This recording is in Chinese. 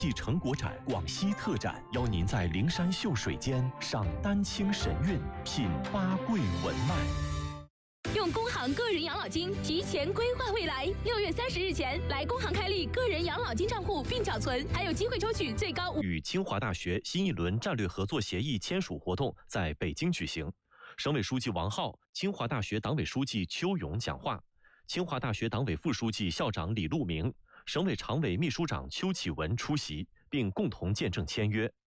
暨成果展、广西特展，邀您在灵山秀水间赏丹青神韵，品八桂文脉。 用工行个人养老金提前规划未来，6月30日前来工行开立个人养老金账户并缴存，还有机会抽取最高与清华大学新一轮战略合作协议签署活动在北京举行。省委书记王浩、清华大学党委书记邱勇讲话，清华大学党委副书记、校长李路明、省委常委秘书长邱启文出席，并共同见证签约。